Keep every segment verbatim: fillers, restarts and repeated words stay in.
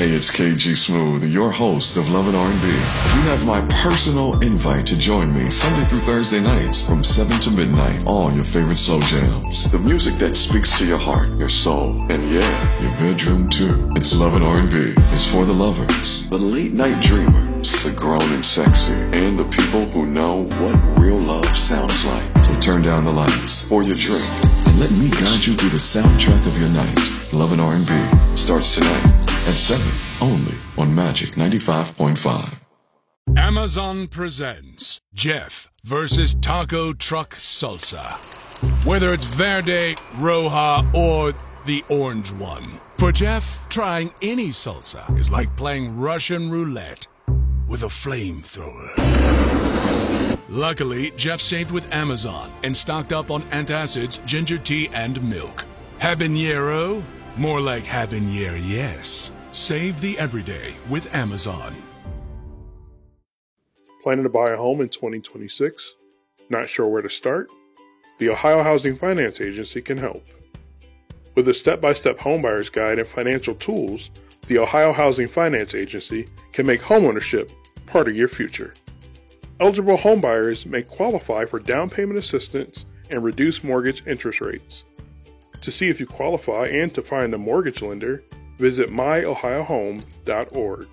Hey, it's K G Smooth, your host of Love and R and B. You have my personal invite to join me Sunday through Thursday nights from seven to midnight on your favorite slow jams. The music that speaks to your heart, your soul, and yeah, your bedroom too. It's Love and R and B. It's for the lovers, the late night dreamers, the grown and sexy, and the people who know what real love sounds like. So turn down the lights, pour your drink, and let me guide you through the soundtrack of your night. Love and R and B starts tonight at seven, only on Magic ninety-five point five. Amazon presents Jeff versus Taco Truck Salsa. Whether it's Verde, Roja, or the orange one. For Jeff, trying any salsa is like playing Russian roulette with a flamethrower. Luckily, Jeff saved with Amazon and stocked up on antacids, ginger tea, and milk. Habanero? More like habanero, yes. Save the everyday with Amazon. Planning to buy a home in twenty twenty-six? Not sure where to start? The Ohio Housing Finance Agency can help. With a step-by-step homebuyer's guide and financial tools, the Ohio Housing Finance Agency can make homeownership part of your future. Eligible homebuyers may qualify for down payment assistance and reduced mortgage interest rates. To see if you qualify and to find a mortgage lender, visit my ohio home dot org.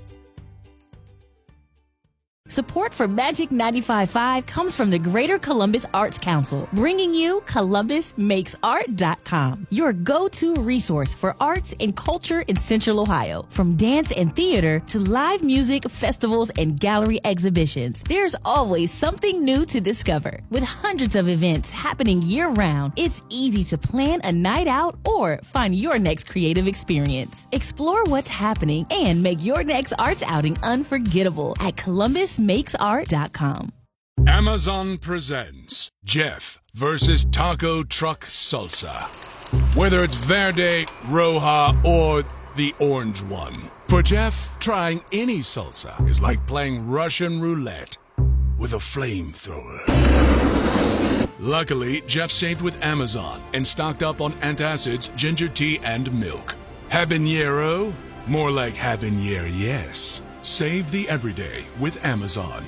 Support for Magic ninety-five point five comes from the Greater Columbus Arts Council, bringing you Columbus Makes Art dot com, your go-to resource for arts and culture in Central Ohio. From dance and theater to live music, festivals, and gallery exhibitions, there's always something new to discover. With hundreds of events happening year-round, it's easy to plan a night out or find your next creative experience. Explore what's happening and make your next arts outing unforgettable at Columbus Makes Art dot com. Amazon presents Jeff versus Taco Truck Salsa. Whether it's Verde, Roja, or the orange one. For Jeff, trying any salsa is like playing Russian roulette with a flamethrower. Luckily, Jeff saved with Amazon and stocked up on antacids, ginger tea, and milk. Habanero? More like habanero, yes. Save the everyday with Amazon.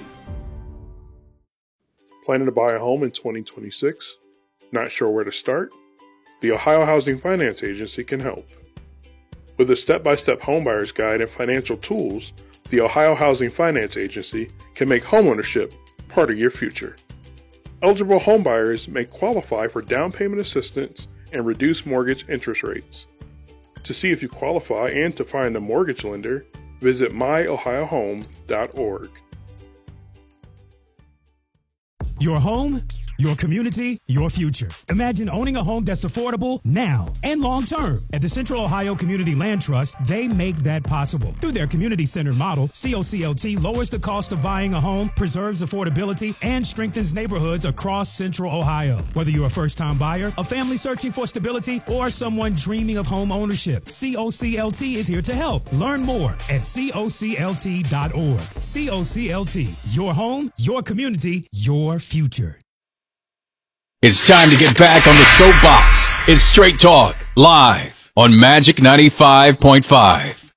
Planning to buy a home in twenty twenty-six? Not sure where to start? The Ohio Housing Finance Agency can help. With a step-by-step homebuyer's guide and financial tools, the Ohio Housing Finance Agency can make homeownership part of your future. Eligible homebuyers may qualify for down payment assistance and reduced mortgage interest rates. To see if you qualify and to find a mortgage lender, visit my ohio home dot org. Your home, your community, your future. Imagine owning a home that's affordable now and long-term. At the Central Ohio Community Land Trust, they make that possible. Through their community-centered model, C O C L T lowers the cost of buying a home, preserves affordability, and strengthens neighborhoods across Central Ohio. Whether you're a first-time buyer, a family searching for stability, or someone dreaming of home ownership, C O C L T is here to help. Learn more at C O C L T dot org. C O C L T, your home, your community, your future. It's time to get back on the soapbox. It's Straight Talk, live on Magic ninety-five point five.